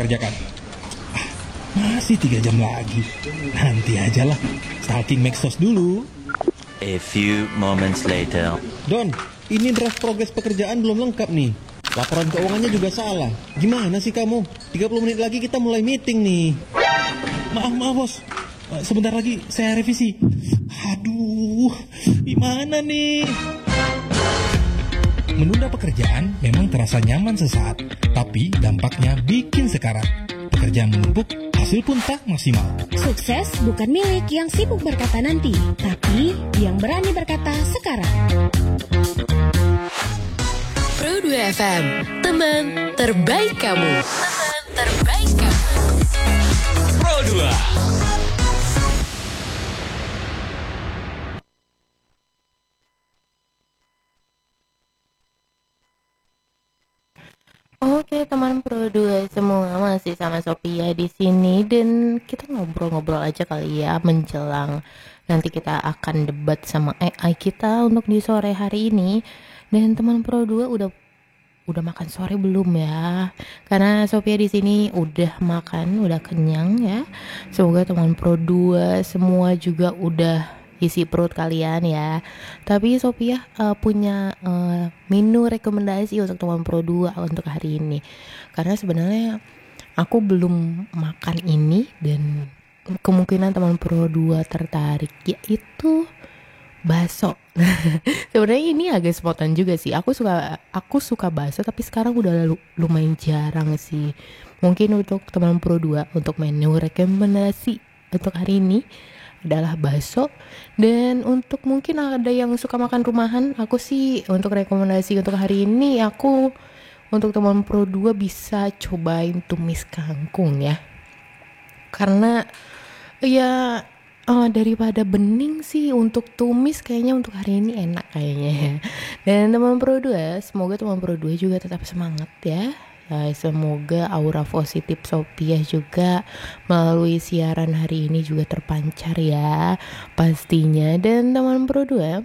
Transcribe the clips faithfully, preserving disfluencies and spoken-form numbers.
kerjakan. Ah, masih tiga jam lagi. Nanti aja lah. Stalking Maxos dulu. A few moments later. Don, ini draft progres pekerjaan belum lengkap nih. Laporan keuangannya juga salah. Gimana sih kamu? tiga puluh menit lagi kita mulai meeting nih. Maaf, maaf bos. Sebentar lagi saya revisi. Aduh, gimana nih? Menunda pekerjaan memang terasa nyaman sesaat, tapi dampaknya bikin sekarat. Pekerjaan menumpuk, hasil pun tak maksimal. Sukses bukan milik yang sibuk berkata nanti, tapi yang berani berkata sekarang. Pro dua F M, teman terbaik kamu. Teman terbaik kamu. Pro dua. Oke teman Pro dua semua, masih sama Sophia di sini dan kita ngobrol-ngobrol aja kali ya menjelang nanti kita akan debat sama A I kita untuk di sore hari ini. Dan teman Pro dua udah udah makan sore belum ya? Karena Sophia di sini udah makan, udah kenyang ya. Semoga teman Pro dua semua juga udah isi perut kalian ya. Tapi Sophia uh, punya uh, menu rekomendasi untuk teman Pro dua untuk hari ini. Karena sebenarnya aku belum makan ini dan kemungkinan teman Pro dua tertarik, yaitu bakso. Sebenarnya ini agak spontan juga sih. Aku suka aku suka bakso tapi sekarang udah lumayan jarang sih. Mungkin untuk teman Pro dua untuk menu rekomendasi untuk hari ini adalah bakso. Dan untuk mungkin ada yang suka makan rumahan, aku sih untuk rekomendasi untuk hari ini aku untuk teman Pro dua bisa cobain tumis kangkung ya. Karena ya uh, daripada bening sih untuk tumis kayaknya untuk hari ini enak kayaknya ya. Dan teman Pro dua, semoga teman Pro dua juga tetap semangat ya. Ya, semoga aura positif Sophia juga melalui siaran hari ini juga terpancar ya pastinya. Dan teman Pro dua,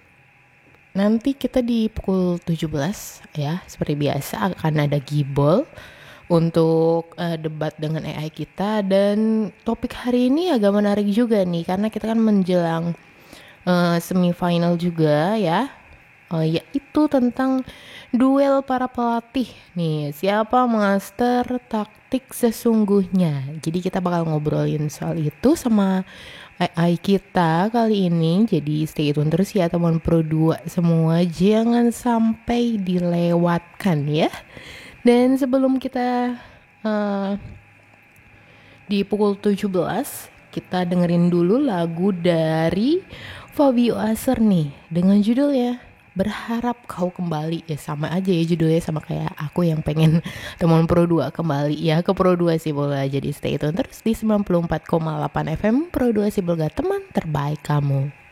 nanti kita di pukul tujuh belas ya seperti biasa akan ada Gibol untuk uh, debat dengan A I kita. Dan topik hari ini agak menarik juga nih karena kita kan menjelang uh, semifinal juga ya. Uh, yaitu tentang duel para pelatih nih, siapa master taktik sesungguhnya. Jadi kita bakal ngobrolin soal itu sama A I kita kali ini. Jadi stay tune terus ya teman Pro dua semua, jangan sampai dilewatkan ya. Dan sebelum kita uh, di pukul tujuh belas, kita dengerin dulu lagu dari Fabio Aser nih dengan judulnya Berharap Kau Kembali. Ya sama aja ya judulnya sama kayak aku yang pengen teman Pro dua kembali ya ke Pro dua sih boleh. Jadi stay tune terus di sembilan puluh empat koma delapan F M Pro dua sih boleh, teman terbaik kamu.